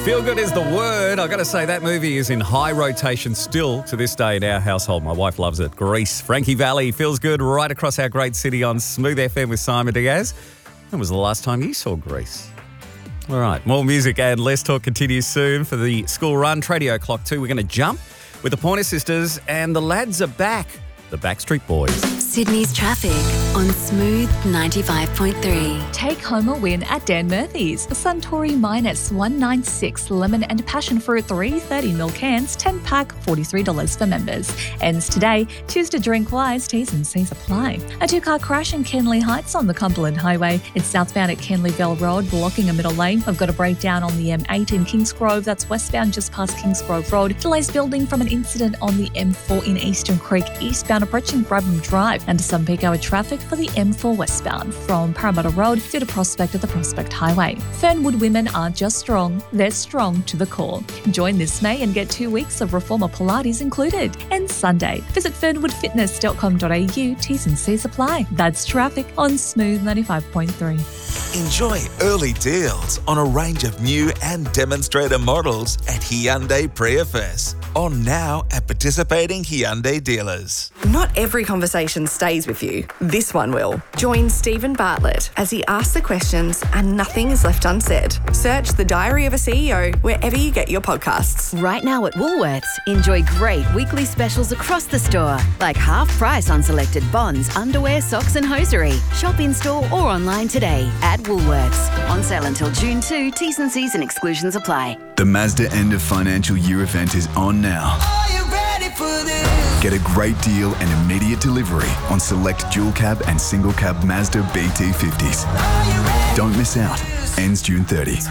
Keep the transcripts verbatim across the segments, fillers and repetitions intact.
Feel good is the word. I've got to say, that movie is in high rotation still to this day in our household. My wife loves it. Grease. Frankie Valli feels good right across our great city on Smooth F M with Simon Diaz. When was the last time you saw Grease? All right, more music and less talk continues soon for the school run. Tradio Clock two, we're going to jump with the Pointer Sisters, and the lads are back, the Backstreet Boys. Sydney's traffic on Smooth ninety-five point three. Take home a win at Dan Murphy's. Suntory minus one ninety-six, lemon and passion fruit three thirty ml cans, ten pack, forty-three dollars for members. Ends today. Choose to drink wise. T's and C's apply. A two-car crash in Kenley Heights on the Cumberland Highway. It's southbound at Kenleyville Road, blocking a middle lane. I've got a breakdown on the M eight in Kingsgrove. That's westbound just past Kingsgrove Road. Delays building from an incident on the M four in Eastern Creek, eastbound approaching Brabham Drive. And some peak hour traffic for the M four westbound from Parramatta Road through to Prospect at the Prospect Highway. Fernwood women aren't just strong, they're strong to the core. Join this May and get two weeks of Reformer Pilates included. And Sunday, visit fernwood fitness dot com dot a u, T's and C's apply. That's traffic on Smooth ninety-five point three. Enjoy early deals on a range of new and demonstrator models at Hyundai Prius. On now at participating Hyundai dealers. Not every conversation stays with you. This one will. Join Stephen Bartlett as he asks the questions and nothing is left unsaid. Search The Diary of a C E O wherever you get your podcasts. Right now at Woolworths, enjoy great weekly specials across the store, like half price on selected bonds, underwear, socks and hosiery. Shop in store or online today at Woolworths. On sale until June second, T's and C's and exclusions apply. The Mazda end of financial year event is on now. Are you ready for this? Get a great deal and immediate delivery on select dual cab and single cab Mazda B T fifties. Don't miss out. Ends June thirtieth.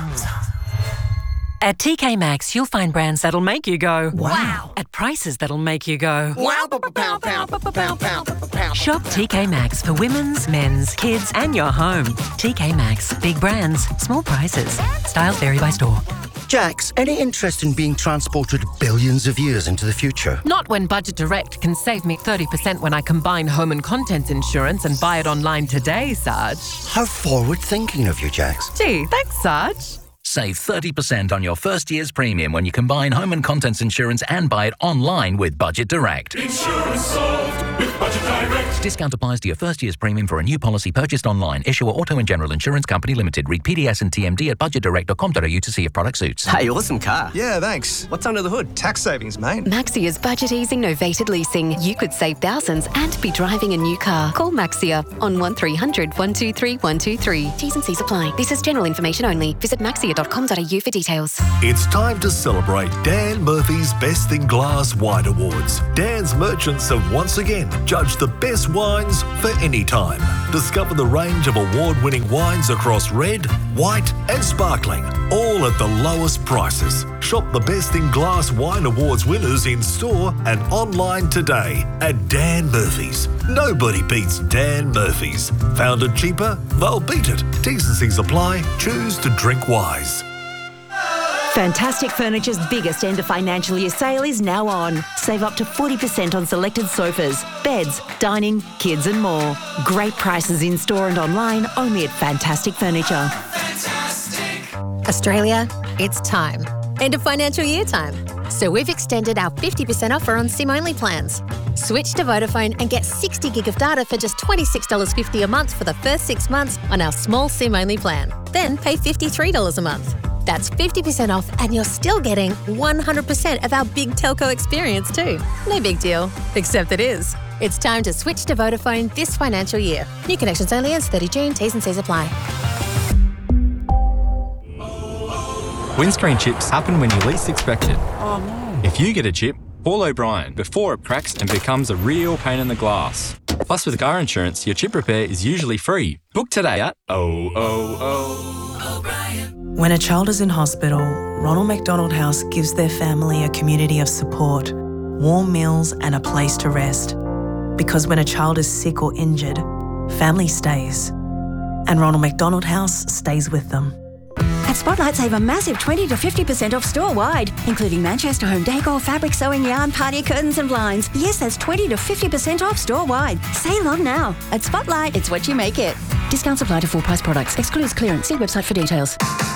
At T K Maxx, you'll find brands that'll make you go, wow, at prices that'll make you go, wow, pow, pow, pow, pow, pow, pow. Shop T K Maxx for women's, men's, kids and your home. T K Maxx, big brands, small prices. Styles vary by store. Jax, any interest in being transported billions of years into the future? Not when Budget Direct can save me thirty percent when I combine home and contents insurance and buy it online today, Sarge. How forward-thinking of you, Jax. Gee, thanks, Sarge. Save thirty percent on your first year's premium when you combine home and contents insurance and buy it online with Budget Direct. Insurance solved with Budget Direct. Discount applies to your first year's premium for a new policy purchased online. Issuer Auto and General Insurance Company Limited. Read P D S and T M D at budget direct dot com dot a u to see if product suits. Hey, awesome car. Yeah, thanks. What's under the hood? Tax savings, mate. Maxia's budget easing novated leasing. You could save thousands and be driving a new car. Call Maxia on one three hundred, one two three, one two three. T's and C's apply. This is general information only. Visit maxia dot com dot a u for details. It's time to celebrate Dan Murphy's Best in Glass Wine Awards. Dan's merchants have once again judged the best wines for any time. Discover the range of award-winning wines across red, white and sparkling, all at the lowest prices. Shop the Best in Glass Wine Awards winners in store and online today at Dan Murphy's. Nobody beats Dan Murphy's. Found it cheaper? They'll beat it. T's and C's apply. Choose to drink wise. Fantastic Furniture's biggest end of financial year sale is now on. Save up to forty percent on selected sofas, beds, dining, kids and more. Great prices in store and online only at Fantastic Furniture. Fantastic. Australia, it's time. End of financial year time. So we've extended our fifty percent offer on SIM-only plans. Switch to Vodafone and get sixty gig of data for just twenty-six dollars fifty a month for the first six months on our small SIM-only plan. Then pay fifty-three dollars a month. That's fifty percent off and you're still getting one hundred percent of our big telco experience too. No big deal, except it is. It's time to switch to Vodafone this financial year. New connections only ends thirtieth of June, T's and C's apply. Windscreen chips happen when you least expect it. Oh no. If you get a chip, call O'Brien before it cracks and becomes a real pain in the glass. Plus with car insurance, your chip repair is usually free. Book today at oh oh oh O'Brien. When a child is in hospital, Ronald McDonald House gives their family a community of support, warm meals and a place to rest. Because when a child is sick or injured, family stays. And Ronald McDonald House stays with them. At Spotlight, save a massive twenty to fifty percent off store-wide, including Manchester home decor, fabric sewing yarn, party curtains and blinds. Yes, that's twenty to fifty percent off store-wide. Save on now. At Spotlight, it's what you make it. Discounts apply to full-price products. Excludes clearance. See website for details.